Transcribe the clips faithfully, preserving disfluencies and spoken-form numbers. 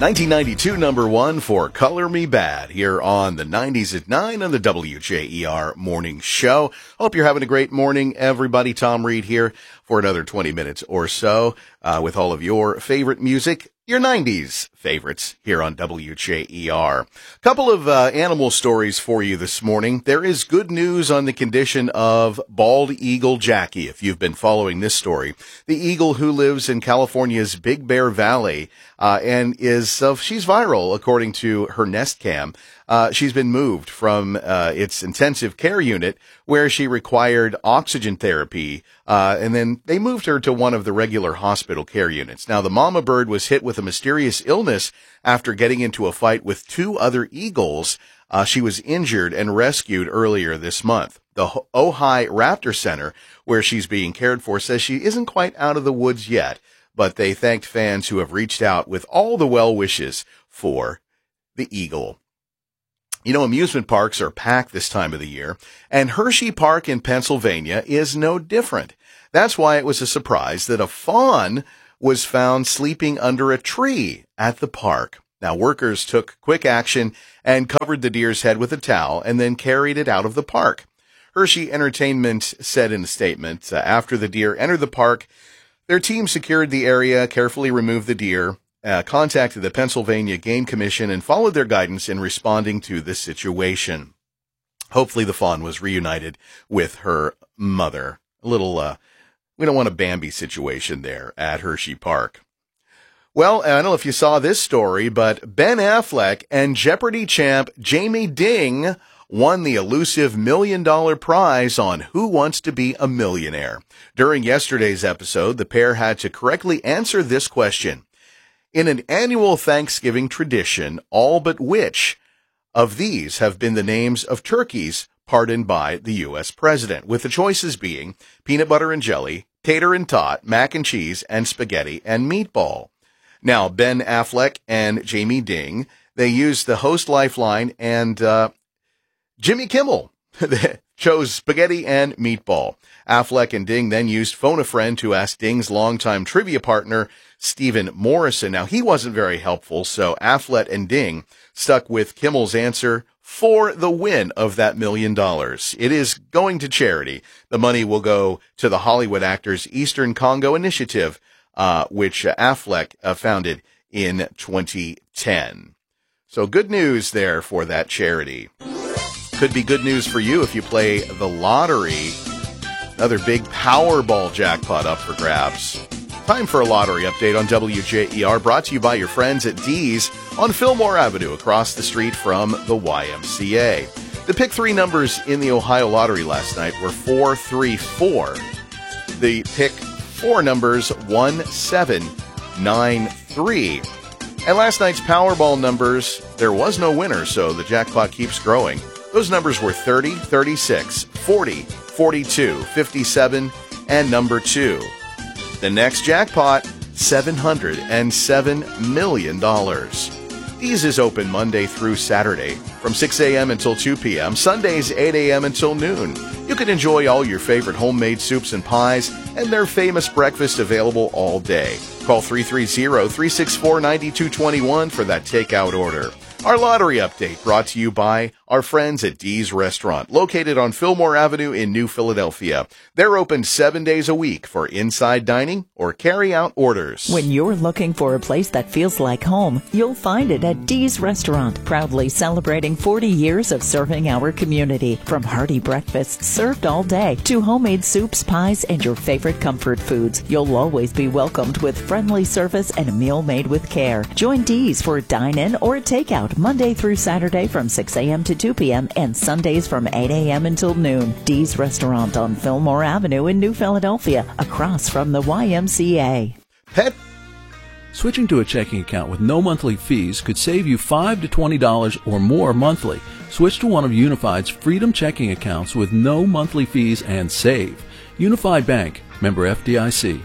nineteen ninety-two number one for Color Me Bad here on the nineties at nine on the W J E R Morning Show. Hope you're having a great morning, everybody. Tom Reed here for another twenty minutes or so uh, with all of your favorite music, your nineties favorites here on W J E R. Couple of uh, animal stories for you this morning. There is good news on the condition of bald eagle Jackie, if you've been following this story. The eagle who lives in California's Big Bear Valley uh, and is, uh, she's viral according to her Nest Cam. Uh, she's been moved from uh, its intensive care unit where she required oxygen therapy, uh, and then they moved her to one of the regular hospital care units. Now, the mama bird was hit with a mysterious illness after getting into a fight with two other eagles. Uh, she was injured and rescued earlier this month. The Ojai Raptor Center, where she's being cared for, says she isn't quite out of the woods yet, but they thanked fans who have reached out with all the well wishes for the eagle. You know, amusement parks are packed this time of the year, and Hershey Park in Pennsylvania is no different. That's why it was a surprise that a fawn was found sleeping under a tree at the park. Now, workers took quick action and covered the deer's head with a towel and then carried it out of the park. Hershey Entertainment said in a statement, uh, after the deer entered the park, their team secured the area, carefully removed the deer, Uh, contacted the Pennsylvania Game Commission and followed their guidance in responding to this situation. Hopefully the fawn was reunited with her mother. A little, uh, we don't want a Bambi situation there at Hershey Park. Well, I don't know if you saw this story, but Ben Affleck and Jeopardy champ Jamie Ding won the elusive million dollar prize on Who Wants to Be a Millionaire. During yesterday's episode, the pair had to correctly answer this question. In an annual Thanksgiving tradition, all but which of these have been the names of turkeys pardoned by the U S president, with the choices being peanut butter and jelly, tater and tot, mac and cheese, and spaghetti and meatball. Now, Ben Affleck and Jamie Ding, they used the host lifeline, and uh, Jimmy Kimmel chose spaghetti and meatball. Affleck and Ding then used Phone a Friend to ask Ding's longtime trivia partner, Stephen Morrison. Now, he wasn't very helpful, so Affleck and Ding stuck with Kimmel's answer for the win of that million dollars. It is going to charity. The money will go to the Hollywood Actors Eastern Congo Initiative, uh, which uh, Affleck uh, founded in twenty ten. So good news there for that charity. Could be good news for you if you play the lottery. Another big Powerball jackpot up for grabs. Time for a lottery update on W J E R, brought to you by your friends at D's on Fillmore Avenue, across the street from the Y M C A. The pick three numbers in the Ohio lottery last night were four three four. The pick four numbers one seven nine three. And last night's Powerball numbers, there was no winner, so the jackpot keeps growing. Those numbers were thirty, thirty-six, forty, forty-two, fifty-seven, and number two. The next jackpot, seven hundred seven million dollars. D's is open Monday through Saturday from six a.m. until two p.m., Sundays eight a.m. until noon. You can enjoy all your favorite homemade soups and pies and their famous breakfast available all day. Call three three zero, three six four, nine two two one for that takeout order. Our lottery update brought to you by our friends at D's Restaurant, located on Fillmore Avenue in New Philadelphia. They're open seven days a week for inside dining or carry-out orders. When you're looking for a place that feels like home, you'll find it at D's Restaurant, proudly celebrating forty years of serving our community. From hearty breakfasts served all day to homemade soups, pies, and your favorite comfort foods, you'll always be welcomed with friendly service and a meal made with care. Join D's for a dine-in or a takeout Monday through Saturday from six a.m. to two p.m. and Sundays from eight a.m. until noon. D's Restaurant on Fillmore Avenue in New Philadelphia, across from the Y M C A. Pet. Switching to a checking account with no monthly fees could save you five to twenty dollars or more monthly. Switch to one of Unified's Freedom checking accounts with no monthly fees and save. Unified Bank, member F D I C.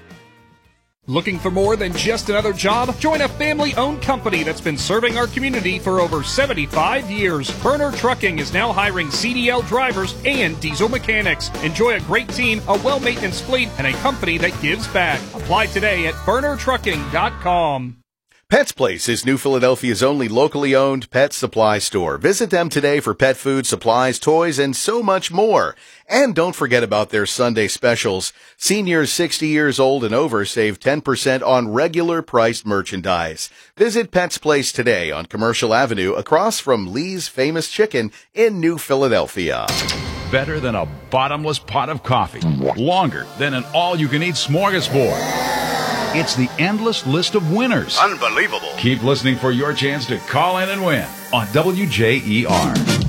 Looking for more than just another job? Join a family-owned company that's been serving our community for over seventy-five years. Burner Trucking is now hiring C D L drivers and diesel mechanics. Enjoy a great team, a well-maintained fleet, and a company that gives back. Apply today at burner trucking dot com. Pets Place is New Philadelphia's only locally owned pet supply store. Visit them today for pet food, supplies, toys, and so much more. And don't forget about their Sunday specials. Seniors sixty years old and over save ten percent on regular priced merchandise. Visit Pets Place today on Commercial Avenue across from Lee's Famous Chicken in New Philadelphia. Better than a bottomless pot of coffee. Longer than an all-you-can-eat smorgasbord. It's the endless list of winners. Unbelievable. Keep listening for your chance to call in and win on W J E R.